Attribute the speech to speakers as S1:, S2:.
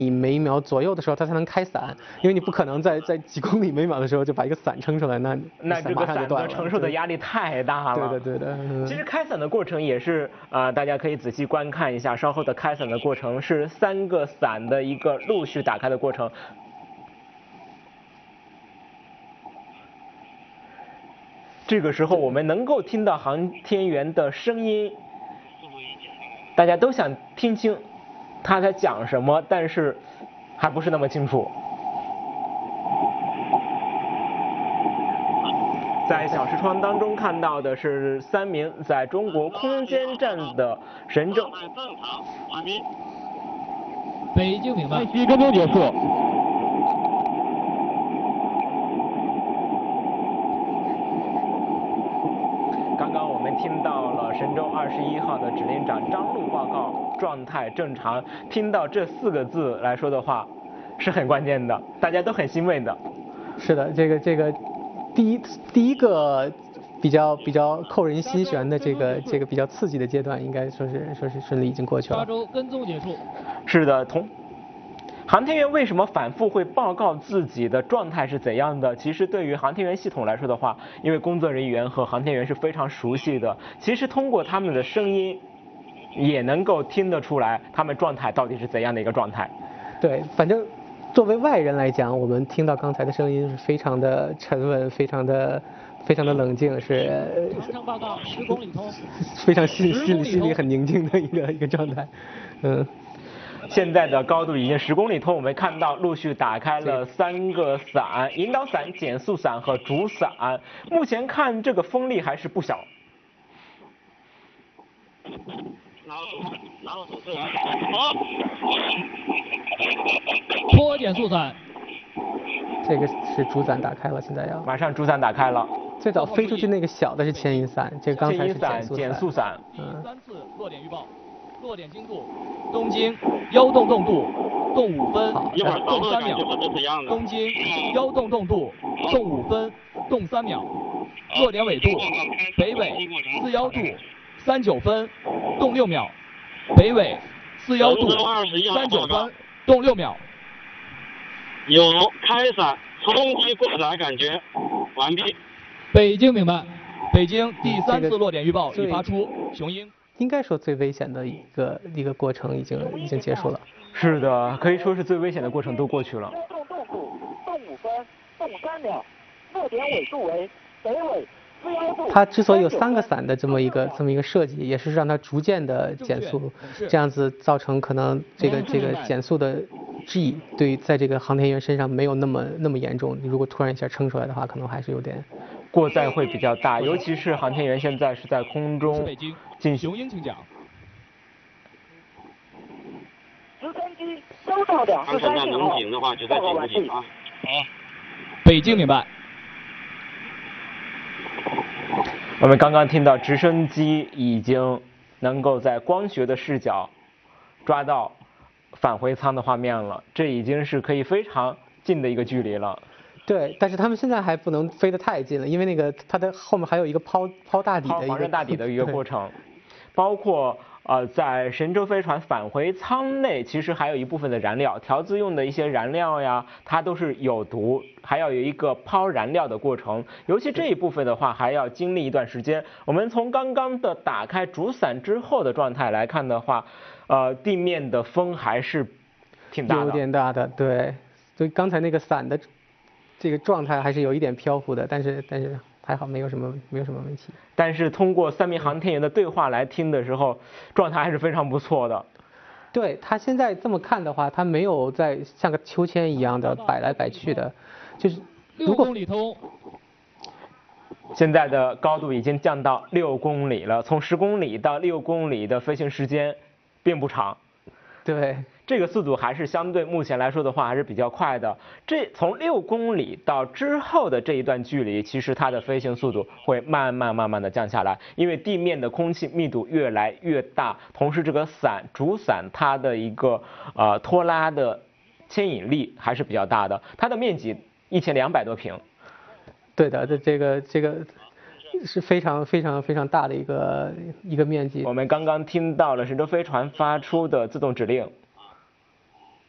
S1: 每秒左右的时候它才能开伞，因为你不可能在几公里每秒的时候就把一个伞撑出来，那
S2: 这个伞的承受的压力太大了。
S1: 对的。
S2: 其实开伞的过程也是大家可以仔细观看一下，稍后的开伞的过程是3个伞的一个陆续打开的过程。这个时候我们能够听到航天员的声音，大家都想听清他在讲什么，但是还不是那么清楚。在小视窗当中看到的是3名在中国空间站的神舟。
S3: 北京明白。
S4: 1分钟结束。
S2: 刚刚我们听到了神舟21号的指令长张璐报告状态正常，听到这4个字来说的话是很关键的，大家都很欣慰的。
S1: 是的，这个第一个比较扣人心弦的这个比较刺激的阶段，应该说是顺利已经过去了。
S3: 抓周跟踪结束。
S2: 是的，航天员为什么反复会报告自己的状态是怎样的？其实对于航天员系统来说的话，因为工作人员和航天员是非常熟悉的，其实通过他们的声音也能够听得出来他们状态到底是怎样的一个状态。
S1: 对，反正作为外人来讲，我们听到刚才的声音是非常的沉稳，非常的冷静，是
S3: 航程报告10公里通，
S1: 非常心里很宁静的一个状态。
S2: 现在的高度已经10公里通，我们看到陆续打开了3个伞，引导伞、减速伞和主伞。目前看这个风力还是不小。
S4: 拿到手势
S3: 好。脱减速伞。
S1: 这个是主伞打开了，现在要
S2: 马上主伞打开了。
S1: 最早飞出去那个小的是牵引伞，这个刚才是
S2: 减速伞。
S3: 第3次落点预报。落点精度：东经1动动度，动5分，动3秒。东经1动度，动5分，动3秒。落点纬度：北纬41度，39分，动6秒。北纬41度，39分，动6秒。
S4: 有开伞冲击过载感觉，完毕。
S3: 北京明白。北京第3次落点预报已发出，雄鹰。
S1: 应该说最危险的一个过程已经结束了。
S2: 是的，可以说是最危险的过程都过去了。
S5: 动动度，动5分，动3秒，落点纬度为北纬41度。
S1: 它之所以有3个伞的这么一个设计，也是让它逐渐的减速，这样子造成可能这个减速的G 对在这个航天员身上没有那么严重。如果突然一下撑出来的话，可能还是有点
S2: 过载会比较大，尤其是航天员现在是在空中进行。
S3: 雄鹰请讲。
S5: 直升机收到2次3信号，报告完毕。好。
S3: 北京明白。
S2: 我们刚刚听到直升机已经能够在光学的视角抓到返回舱的画面了，这已经是可以非常近的一个距离了。
S1: 对，但是他们现在还不能飞得太近了，因为那个它的后面还有一个抛大底的
S2: 防热大底的一个过程，包括在神舟飞船返回舱内，其实还有一部分的燃料，调姿用的一些燃料呀，它都是有毒，还要有一个抛燃料的过程。尤其这一部分的话，还要经历一段时间。我们从刚刚的打开主伞之后的状态来看的话，地面的风还是挺大的，
S1: 有点大的，对。所以刚才那个伞的这个状态还是有一点飘忽的，但是还好没有什么问题。
S2: 但是通过3名航天员的对话来听的时候，状态还是非常不错的。
S1: 对，他现在这么看的话，他没有在像个秋千一样的摆来摆去的，就是
S3: 6公里通。
S2: 现在的高度已经降到6公里了，从10公里到6公里的飞行时间并不长。
S1: 对。
S2: 这个速度还是相对目前来说的话还是比较快的。这从6公里到之后的这一段距离，其实它的飞行速度会慢慢的降下来，因为地面的空气密度越来越大，同时这个主伞它的一个拖拉的牵引力还是比较大的，它的面积1200多平。
S1: 对的，这个是非常大的一个面积。
S2: 我们刚刚听到了神舟飞船发出的自动指令。